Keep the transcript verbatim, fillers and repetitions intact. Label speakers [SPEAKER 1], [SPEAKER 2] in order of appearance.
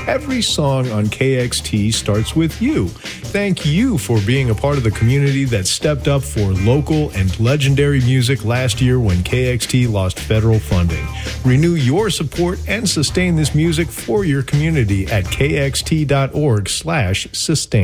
[SPEAKER 1] Every song on K X T starts with you. Thank you for being a part of the community that stepped up for local and legendary music last year when K X T lost federal funding. Renew your support and sustain this music for your community at kxt.org slash sustain.